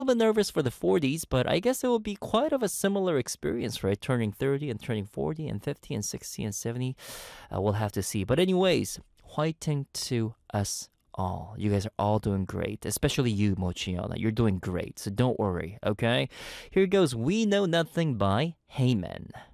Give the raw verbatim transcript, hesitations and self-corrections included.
bit nervous for the forties, but I guess it will be quite of a similar experience, right? Turning thirty and turning forty and fifty and sixty and seventy. Uh, we'll have to see. But, anyways, 화이팅 to us all. You guys are all doing great, especially you, Mochiona. You're doing great, so don't worry, okay? Here goes We Know Nothing by Heyman.